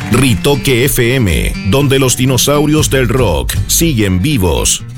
Ritoque FM, donde los dinosaurios del rock siguen vivos.